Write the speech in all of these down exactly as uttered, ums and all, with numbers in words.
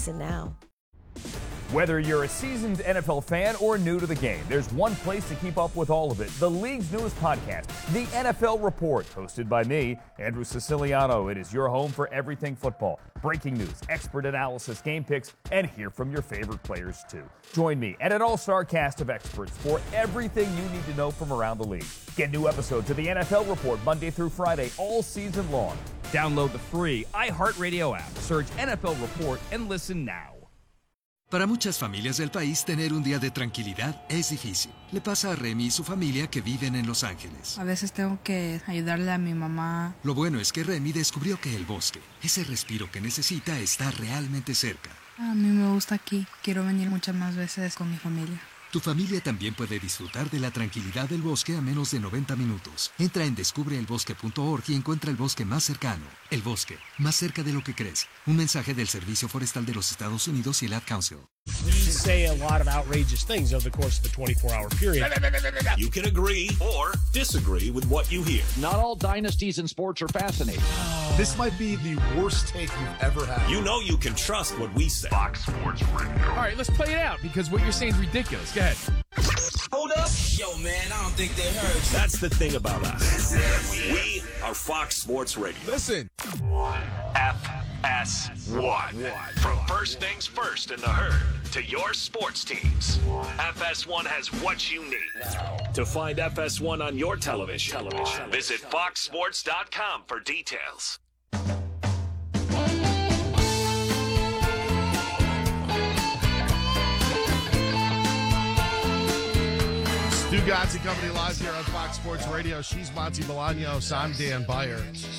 Listen now. Whether you're a seasoned N F L fan or new to the game, there's one place to keep up with all of it. The league's newest podcast, The N F L Report, hosted by me, Andrew Siciliano. It is your home for everything football. Breaking news, expert analysis, game picks, and hear from your favorite players, too. Join me and an all-star cast of experts for everything you need to know from around the league. Get new episodes of The N F L Report Monday through Friday, all season long. Download the free iHeartRadio app, search N F L Report, and listen now. Para muchas familias del país, tener un día de tranquilidad es difícil. Le pasa a Remy y su familia que viven en Los Ángeles. A veces tengo que ayudarle a mi mamá. Lo bueno es que Remy descubrió que el bosque, ese respiro que necesita, está realmente cerca. A mí me gusta aquí. Quiero venir muchas más veces con mi familia. Tu familia también puede disfrutar de la tranquilidad del bosque a menos de noventa minutos. Entra en descubre el bosque punto org y encuentra el bosque más cercano. El bosque, más cerca de lo que crees. Un mensaje del Servicio Forestal de los Estados Unidos y el Ad Council. We say a lot of outrageous things over the course of the twenty-four hour period. You can agree or disagree with what you hear. Not all dynasties in sports are fascinating. This might be the worst take you've ever had. You know you can trust what we say. Fox Sports Radio. All right, let's play it out because what you're saying is ridiculous. Go ahead. Hold up. Yo, man, I don't think they heard you. That's the thing about us. We are Fox Sports Radio. Listen. F S one. From first things first in the herd to your sports teams, F S one has what you need. To find F S one on your television, television. visit fox sports dot com for details. Stu Gatz and Company live here on Fox Sports Radio. She's Monty Bolaños. I'm Dan Beyer.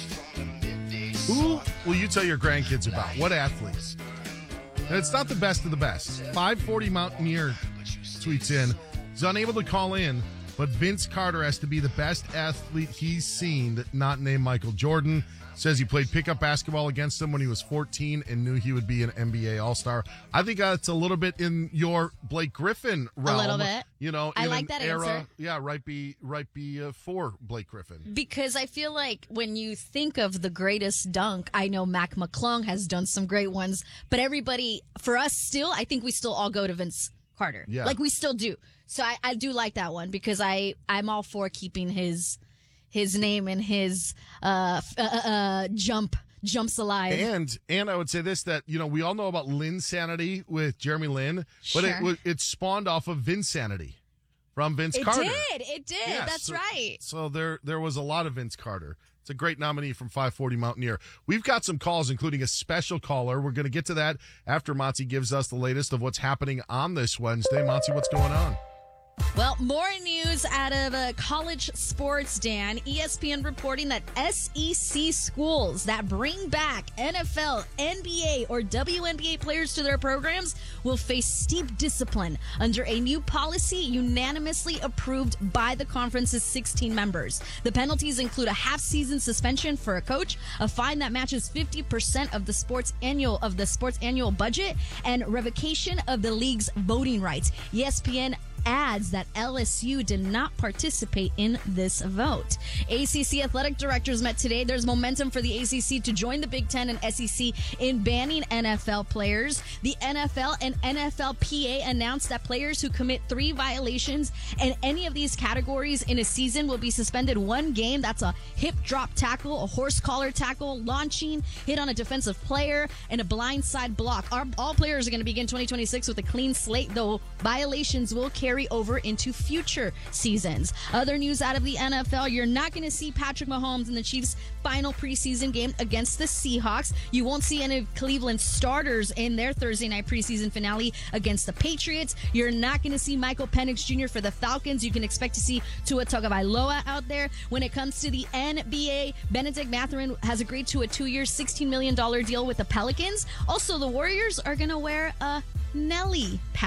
Who will you tell your grandkids about? What athletes? And it's not the best of the best. five forty Mountaineer tweets in. He's unable to call in, but Vince Carter has to be the best athlete he's seen, not named Michael Jordan. Says he played pickup basketball against him when he was fourteen and knew he would be an N B A All-Star. I think that's a little bit in your Blake Griffin realm. A little bit. You know, I in like an that era, answer. Yeah, right be right be uh, for Blake Griffin. Because I feel like when you think of the greatest dunk, I know Mac McClung has done some great ones, but everybody, for us still, I think we still all go to Vince Carter. Yeah. Like we still do. So I, I do like that one because I, I'm all for keeping his his name and his uh, uh, uh, jump jumps alive. And and I would say this, that, you know, we all know about Linsanity with Jeremy Lin, but Sure. it it spawned off of Vinsanity from Vince It Carter. did. It did. Yeah, That's so, right. So there there was a lot of Vince Carter. It's a great nominee from five forty Mountaineer. We've got some calls, including a special caller. We're going to get to that after Monty gives us the latest of what's happening on this Wednesday. Monty, what's going on? Well, more news out of uh, college sports, Dan. E S P N reporting that S E C schools that bring back N F L, N B A, or W N B A players to their programs will face steep discipline under a new policy unanimously approved by the conference's sixteen members. The penalties include a half-season suspension for a coach, a fine that matches fifty percent of the sports annual of the sports annual budget, and revocation of the league's voting rights. E S P N adds that L S U did not participate in this vote. A C C athletic directors met today. There's momentum for the A C C to join the Big Ten and S E C in banning N F L players. The N F L and N F L P A announced that players who commit three violations in any of these categories in a season will be suspended one game. That's a hip drop tackle, a horse collar tackle, launching, hit on a defensive player, and a blindside block. Our, all players are going to begin twenty twenty-six with a clean slate, though violations will carry over into future seasons. Other news out of the N F L, you're not going to see Patrick Mahomes in the Chiefs' final preseason game against the Seahawks. You won't see any of Cleveland's starters in their Thursday night preseason finale against the Patriots. You're not going to see Michael Penix Junior for the Falcons. You can expect to see Tua Tagovailoa out there. When it comes to the N B A, Benedict Mathurin has agreed to a two-year, sixteen million dollars deal with the Pelicans. Also, the Warriors are going to wear a Nelly patch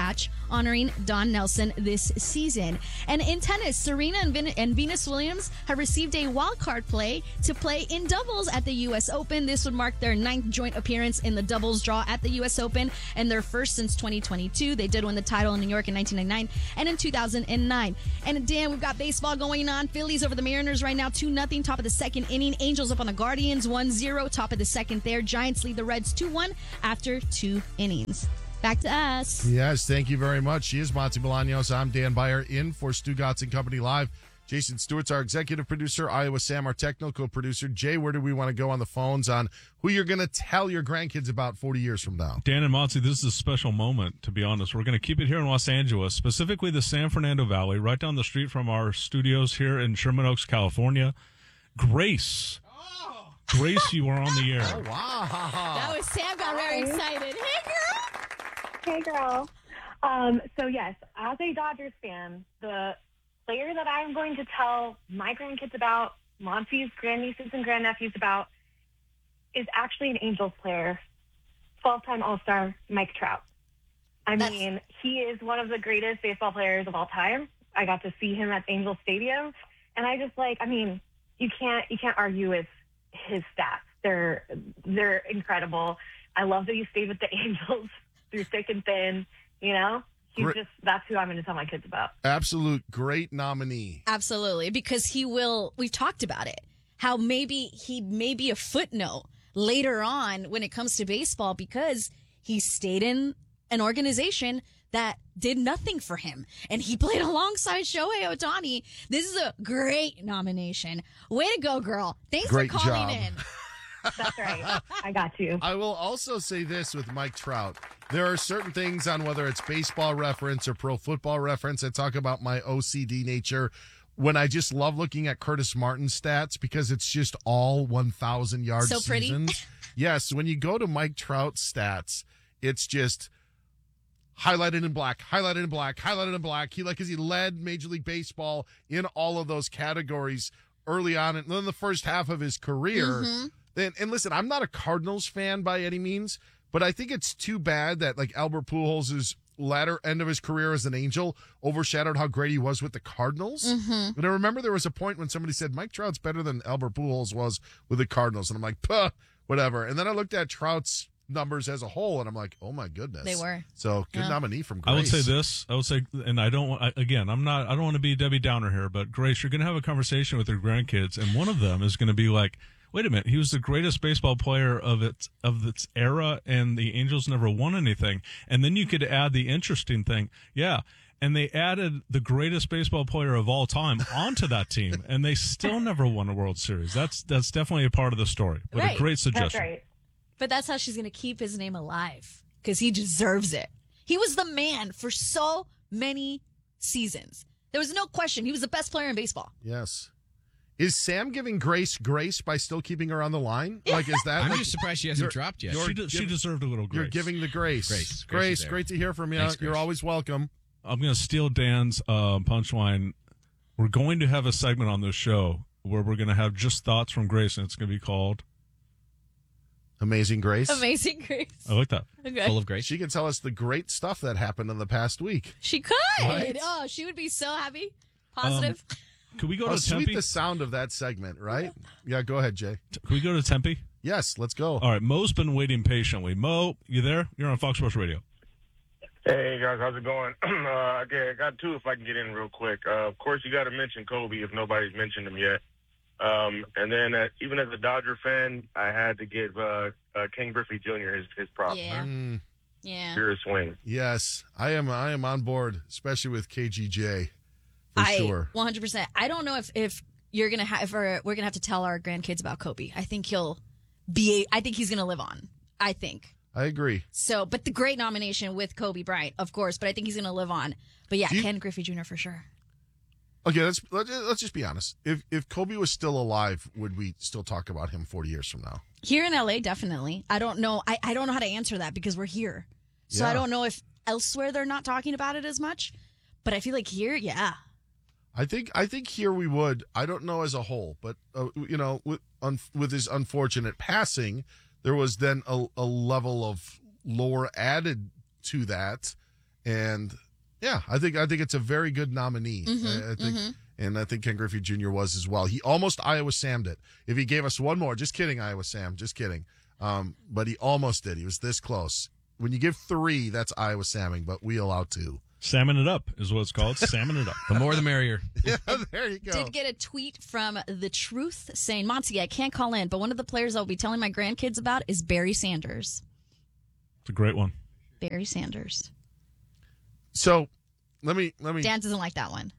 honoring Don Nelson this season. And in tennis, Serena and, Vin- and Venus Williams have received a wild card play to play in doubles at the U S Open. This would mark their ninth joint appearance in the doubles draw at the U S Open and their first since twenty twenty-two. They did win the title in New York in nineteen ninety-nine and in two thousand nine. And Dan, we've got baseball going on. Phillies over the Mariners right now, two nothing, top of the second inning. Angels up on the Guardians, one zero, top of the second there. Giants lead the Reds two one after two innings. Back to us. Yes, thank you very much. She is Monty Bolaños. I'm Dan Beyer in for Stu Gatz and Company Live. Jason Stewart's our executive producer. Iowa Sam, our technical producer. Jay, where do we want to go on the phones on who you're going to tell your grandkids about forty years from now? Dan and Monty, this is a special moment, to be honest. We're going to keep it here in Los Angeles, specifically the San Fernando Valley, right down the street from our studios here in Sherman Oaks, California. Grace. Oh. Grace, you are on the air. Oh, wow. That was Sam got very excited. Hey, girl. Hey, girl. Um, so, yes, as a Dodgers fan, the player that I'm going to tell my grandkids about, Monty's grandnieces and grandnephews about, is actually an Angels player, twelve-time All-Star Mike Trout. I That's... mean, he is one of the greatest baseball players of all time. I got to see him at Angels Stadium, and I just like, I mean, you can't you can't argue with his stats. They're they're incredible. I love that he stayed with the Angels through thick and thin, you know? He's Great. just, that's who I'm going to tell my kids about. Absolute great nominee. Absolutely, because he will, we've talked about it, how maybe he may be a footnote later on when it comes to baseball because he stayed in an organization that did nothing for him. And he played alongside Shohei Ohtani. This is a great nomination. Way to go, girl. Thanks Great for calling job. in. That's right. I got you. I will also say this with Mike Trout. There are certain things on whether it's baseball reference or pro football reference. I talk about my O C D nature when I just love looking at Curtis Martin's stats because it's just all one thousand yard so seasons. Pretty. Yes, when you go to Mike Trout's stats, it's just highlighted in black, highlighted in black, highlighted in black. He like, cause he led Major League Baseball in all of those categories early on in the first half of his career. Mm-hmm. And, and listen, I'm not a Cardinals fan by any means, but I think it's too bad that like Albert Pujols' latter end of his career as an Angel overshadowed how great he was with the Cardinals. Mm-hmm. But I remember there was a point when somebody said Mike Trout's better than Albert Pujols was with the Cardinals, and I'm like, puh, whatever. And then I looked at Trout's numbers as a whole, and I'm like, oh my goodness, they were. So good yeah. nominee from Grace. I would say this. I would say, and I don't. I, again, I'm not. I don't want to be Debbie Downer here, but Grace, you're going to have a conversation with your grandkids, and one of them is going to be like, wait a minute, he was the greatest baseball player of its of its era, and the Angels never won anything. And then you could add the interesting thing, yeah. And they added the greatest baseball player of all time onto that team, and they still never won a World Series. That's that's definitely a part of the story. But right. a great suggestion. That's right. But that's how she's going to keep his name alive because he deserves it. He was the man for so many seasons. There was no question. He was the best player in baseball. Yes. Is Sam giving Grace grace by still keeping her on the line? Like, is that? I'm like, just surprised she hasn't dropped yet. She, de- she deserved a little grace. You're giving the grace. Grace. Grace, Grace, is there. great to hear from you. Thanks, You're Grace. always welcome. I'm going to steal Dan's uh, punchline. We're going to have a segment on this show where we're going to have just thoughts from Grace, and it's going to be called Amazing Grace. Amazing Grace. I like that. Okay. Full of grace. She can tell us the great stuff that happened in the past week. She could. Right? Oh, she would be so happy. Positive. Um, could we go How to sweet Tempe? the sound of that segment, right? Yeah, go ahead, Jay. Can we go to Tempe? Yes, let's go. All right, Mo's been waiting patiently. Mo, you there? You're on Fox Sports Radio. Hey, guys, how's it going? uh, okay, I got two if I can get in real quick. Uh, of course, you got to mention Kobe if nobody's mentioned him yet. Um, and then uh, even as a Dodger fan, I had to give uh, uh, Ken Griffey Junior his, his props. Yeah. Mm, Yeah. You're a swing. yes, I am. I am on board, especially with K G J for I, sure. one hundred percent. I don't know if, if you're going to have, or we're going to have to tell our grandkids about Kobe. I think he'll be, I think he's going to live on. I think. I agree. So, but the great nomination with Kobe Bryant, of course, but I think he's going to live on. But yeah, you, Ken Griffey Junior for sure. Okay, let's let's let's just be honest. If if Kobe was still alive, would we still talk about him forty years from now? Here in L A, definitely. I don't know. I, I don't know how to answer that because we're here. So Yeah. I don't know if elsewhere they're not talking about it as much. But I feel like here, yeah. I think I think here we would. I don't know as a whole, but uh, you know, with un, with his unfortunate passing, there was then a, a level of lore added to that, and Yeah, I think I think it's a very good nominee. Mm-hmm, I, I think, mm-hmm. and I think Ken Griffey Junior was as well. He almost Iowa Sam'd it. If he gave us one more, just kidding, Iowa Sam, just kidding. Um, but he almost did. He was this close. When you give three, that's Iowa Samming, but we allow two. Salmon it up is what it's called. Salmon it up. The more the merrier. Yeah, there you go. Did get a tweet from The Truth saying, Monty, I can't call in, but one of the players I'll be telling my grandkids about is Barry Sanders. It's a great one. Barry Sanders. So let me let me. Dan doesn't like that one.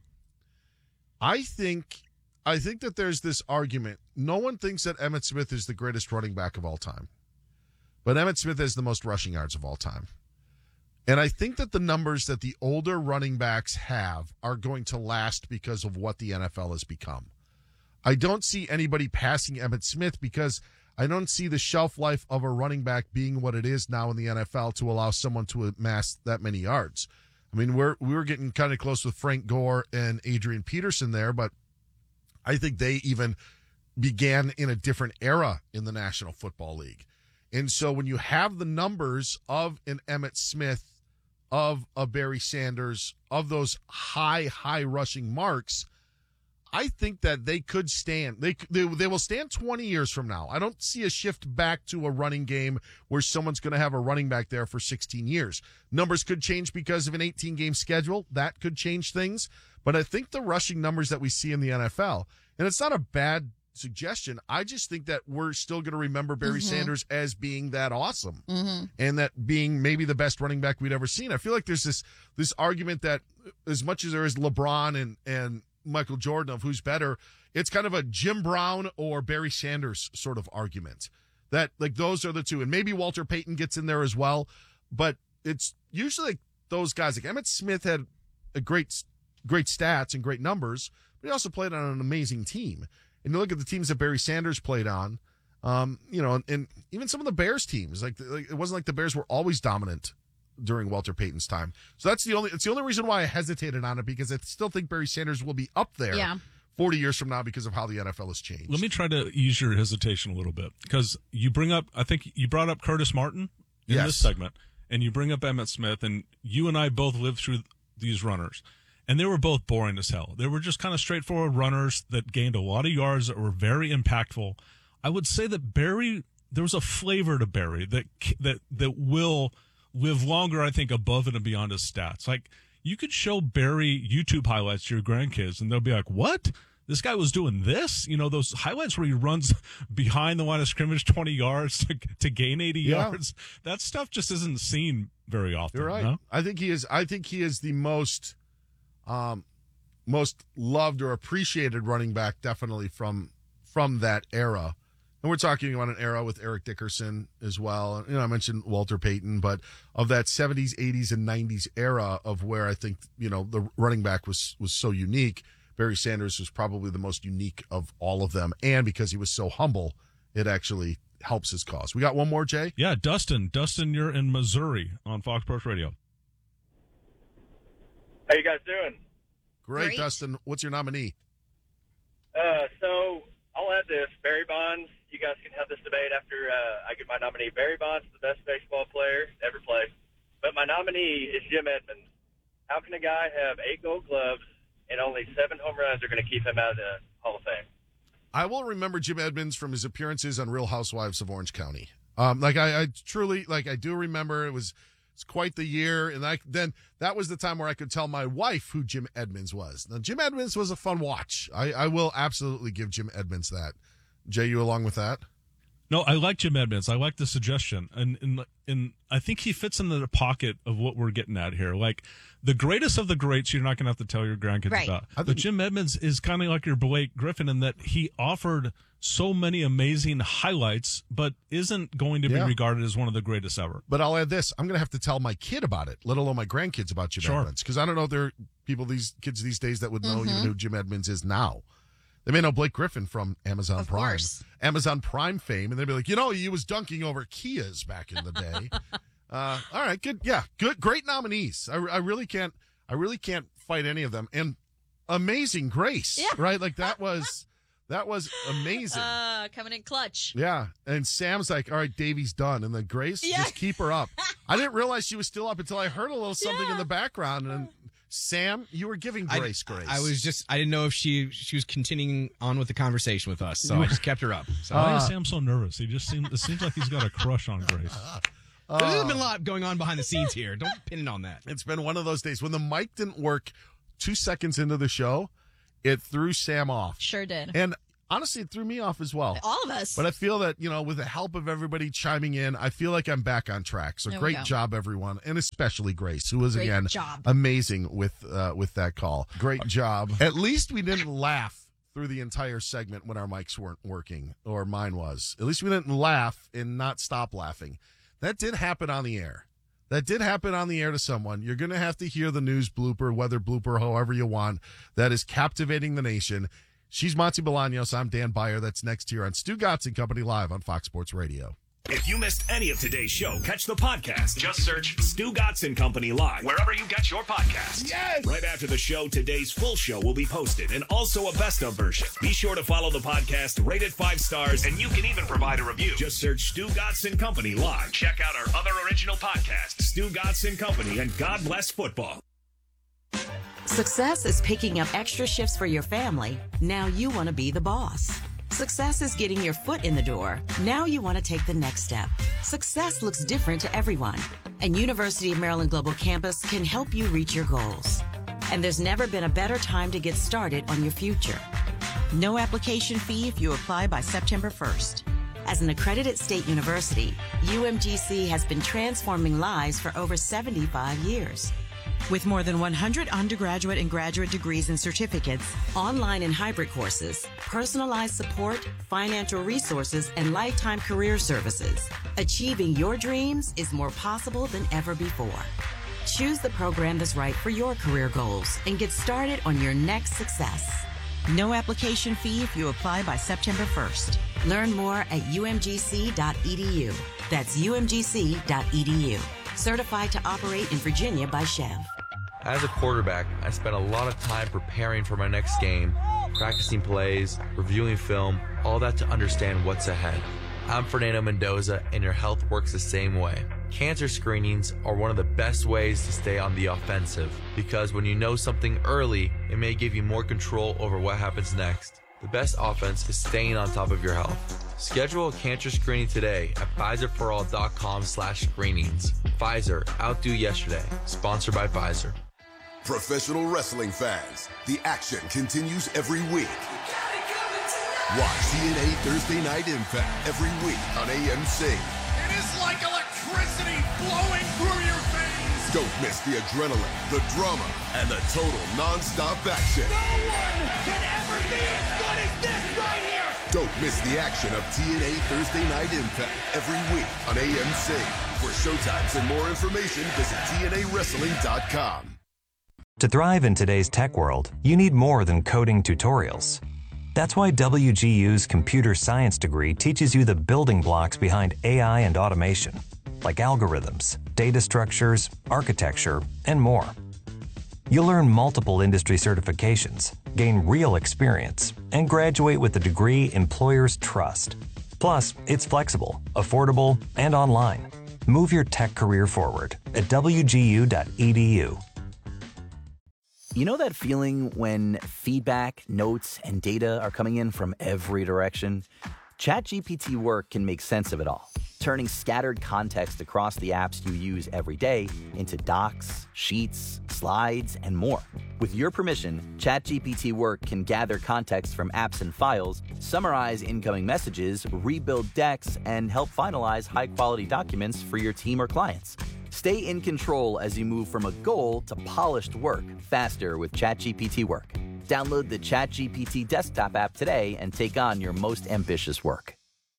I think I think that there's this argument. No one thinks that Emmitt Smith is the greatest running back of all time, but Emmitt Smith has the most rushing yards of all time. And I think that the numbers that the older running backs have are going to last because of what the N F L has become. I don't see anybody passing Emmitt Smith because I don't see the shelf life of a running back being what it is now in the N F L to allow someone to amass that many yards. I mean, we're we were getting kind of close with Frank Gore and Adrian Peterson there, but I think they even began in a different era in the National Football League. And so when you have the numbers of an Emmitt Smith, of a Barry Sanders, of those high, high rushing marks, I think that they could stand. They, they they will stand twenty years from now. I don't see a shift back to a running game where someone's going to have a running back there for sixteen years. Numbers could change because of an eighteen-game schedule. That could change things. But I think the rushing numbers that we see in the N F L, and it's not a bad suggestion, I just think that we're still going to remember Barry mm-hmm. Sanders as being that awesome mm-hmm. and that being maybe the best running back we'd ever seen. I feel like there's this this argument that as much as there is LeBron and, and Michael Jordan of who's better, it's kind of a Jim Brown or Barry Sanders sort of argument. That, like, those are the two. And maybe Walter Payton gets in there as well. But it's usually like those guys. Like Emmitt Smith had a great, great stats and great numbers, but he also played on an amazing team. And you look at the teams that Barry Sanders played on, um, you know, and, and even some of the Bears teams. Like, like it wasn't like the Bears were always dominant during Walter Payton's time. So that's the only it's the only reason why I hesitated on it, because I still think Barry Sanders will be up there yeah. forty years from now because of how the N F L has changed. Let me try to ease your hesitation a little bit, because you bring up, I think you brought up Curtis Martin in yes. this segment, and you bring up Emmitt Smith, and you and I both lived through these runners. And they were both boring as hell. They were just kind of straightforward runners that gained a lot of yards, that were very impactful. I would say that Barry, there was a flavor to Barry that that that will live longer, I think, above and beyond his stats. Like, you could show Barry YouTube highlights to your grandkids, and they'll be like, what? This guy was doing this? You know, those highlights where he runs behind the line of scrimmage twenty yards to, to gain eighty yeah. yards. That stuff just isn't seen very often. You're right. No? I think he is. I think he is the most... Um, most loved or appreciated running back, definitely from from that era. And we're talking about an era with Eric Dickerson as well. You know, I mentioned Walter Payton, but of that seventies, eighties, and nineties era of where I think, you know, the running back was was so unique, Barry Sanders was probably the most unique of all of them. And because he was so humble, it actually helps his cause. We got one more, Jay? Yeah, Dustin. Dustin, you're in Missouri on Fox Sports Radio. How you guys doing? Great, Great. Dustin. What's your nominee? Uh, so I'll add this. Barry Bonds, you guys can have this debate after uh, I get my nominee. Barry Bonds is the best baseball player ever played. But my nominee is Jim Edmonds. How can a guy have eight gold gloves and only seven home runs are going to keep him out of the Hall of Fame? I will remember Jim Edmonds from his appearances on Real Housewives of Orange County. Um, like I, I truly, like I do remember it was it's quite the year. And I, then that was the time where I could tell my wife who Jim Edmonds was. Now, Jim Edmonds was a fun watch. I, I will absolutely give Jim Edmonds that. Jay, you along with that? No, I like Jim Edmonds. I like the suggestion. And, and, and I think he fits into the pocket of what we're getting at here. Like, the greatest of the greats, you're not going to have to tell your grandkids right. about. Think, but Jim Edmonds is kind of like your Blake Griffin in that he offered so many amazing highlights, but isn't going to be yeah. regarded as one of the greatest ever. But I'll add this. I'm going to have to tell my kid about it, let alone my grandkids about Jim sure. Edmonds. Because I don't know if there are people, these kids these days that would know mm-hmm. even who Jim Edmonds is now. They may know Blake Griffin from Amazon of Prime. Course. Amazon Prime fame. And they'd be like, you know, he was dunking over Kias back in the day. uh, all right, good. Yeah, good. Great nominees. I, I really can't, I really can't fight any of them. And Amazing Grace, yeah. right? Like that was, that was amazing. Uh, coming in clutch. Yeah. And Sam's like, all right, Davey's done. And then Grace, yeah. just keep her up. I didn't realize she was still up until I heard a little something yeah. in the background. And Sam, you were giving Grace I, grace. I was just, I didn't know if she she was continuing on with the conversation with us, so I just kept her up. So. Why is Uh, Sam so nervous? He just seems, it seems like he's got a crush on Grace. There's been a lot going on behind the scenes here. Don't pin it on that. It's been one of those days. When the mic didn't work two seconds into the show, it threw Sam off. Sure did. And honestly, it threw me off as well. All of us. But I feel that, you know, with the help of everybody chiming in, I feel like I'm back on track. So There we great go. job, everyone, and especially Grace, who was, Great again, job. amazing with uh, with that call. Great job. At least we didn't laugh through the entire segment when our mics weren't working, or mine was. At least we didn't laugh and not stop laughing. That did happen on the air. That did happen on the air to someone. You're going to have to hear the news blooper, weather blooper, however you want. That is captivating the nation. She's Monty Bolaños. I'm Dan Byer. That's next here on Stu Gatz and Company Live on Fox Sports Radio. If you missed any of today's show, catch the podcast. Just search Stu Gatz and Company Live wherever you get your podcasts. Yes! Right after the show, today's full show will be posted and also a best of version. Be sure to follow the podcast, rate it five stars, and you can even provide a review. Just search Stu Gatz and Company Live. Check out our other original podcasts, Stu Gatz and Company, and God Bless Football. Success is picking up extra shifts for your family. Now you want to be the boss. Success is getting your foot in the door. Now you want to take the next step. Success looks different to everyone, and University of Maryland Global Campus can help you reach your goals. And there's never been a better time to get started on your future. No application fee if you apply by September first. As an accredited state university, U M G C has been transforming lives for over seventy-five years. With more than one hundred undergraduate and graduate degrees and certificates, online and hybrid courses, personalized support, financial resources, and lifetime career services, achieving your dreams is more possible than ever before. Choose the program that's right for your career goals and get started on your next success. No application fee if you apply by September first. Learn more at U M G C dot E D U. That's U M G C dot E D U. Certified to operate in Virginia by Chev. As a quarterback, I spent a lot of time preparing for my next game, practicing plays, reviewing film, all that to understand what's ahead. I'm Fernando Mendoza, and your health works the same way. Cancer screenings are one of the best ways to stay on the offensive, because when you know something early, it may give you more control over what happens next. The best offense is staying on top of your health. Schedule a cancer screening today at Pfizer For All dot com slash screenings. Pfizer, outdo yesterday. Sponsored by Pfizer. Professional wrestling fans, the action continues every week. Watch T N A Thursday Night Impact every week on A M C. It is like electricity flowing through your veins. Don't miss the adrenaline, the drama, and the total non-stop action. No one can ever be as good as this right here. Don't miss the action of T N A Thursday Night Impact every week on A M C. For showtimes and more information, visit T N A wrestling dot com. To thrive in today's tech world, you need more than coding tutorials. That's why W G U's computer science degree teaches you the building blocks behind A I and automation, like algorithms, data structures, architecture, and more. You'll earn multiple industry certifications, gain real experience, and graduate with a degree employers trust. Plus, it's flexible, affordable, and online. Move your tech career forward at W G U dot E D U. You know that feeling when feedback, notes, and data are coming in from every direction? ChatGPT Work can make sense of it all, turning scattered context across the apps you use every day into docs, sheets, slides, and more. With your permission, ChatGPT Work can gather context from apps and files, summarize incoming messages, rebuild decks, and help finalize high-quality documents for your team or clients. Stay in control as you move from a goal to polished work faster with ChatGPT Work. Download the ChatGPT desktop app today and take on your most ambitious work.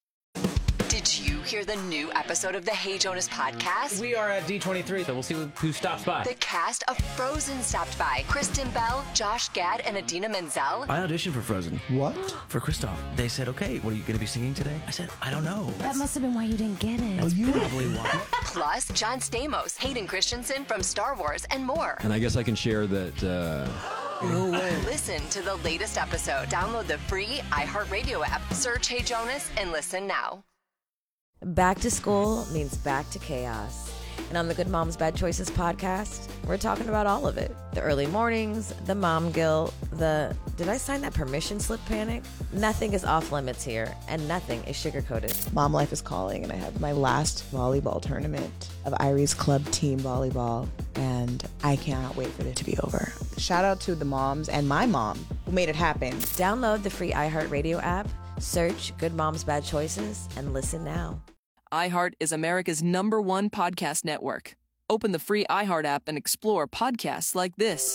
Did you hear the new episode of the Hey Jonas podcast? We are at D twenty-three, so we'll see who stops by. The cast of Frozen stopped by. Kristen Bell, Josh Gad, and Adina Menzel. I auditioned for Frozen. What? For Kristoff. They said, okay, what are you going to be singing today? I said, I don't know. That must have been why you didn't get it. That's you probably why. Plus, John Stamos, Hayden Christensen from Star Wars, and more. And I guess I can share that... Uh... No way. Listen to the latest episode. Download the free iHeartRadio app. Search Hey Jonas and listen now. Back to school means back to chaos. And on the Good Moms Bad Choices podcast, we're talking about all of it. The early mornings, the mom guilt, the did I sign that permission slip panic? Nothing is off limits here, and nothing is sugar-coated. Mom life is calling, and I have my last volleyball tournament of Irie's club team volleyball, and I cannot wait for it to be over. Shout out to the moms and my mom who made it happen. Download the free iHeartRadio app, search Good Moms Bad Choices, and listen now. iHeart is America's number one podcast network. Open the free iHeart app and explore podcasts like this.